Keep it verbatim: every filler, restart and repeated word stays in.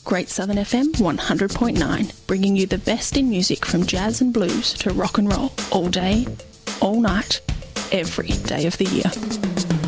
Great Southern F M one hundred point nine, bringing you the best in music from jazz and blues to rock and roll, all day, all night, every day of the year.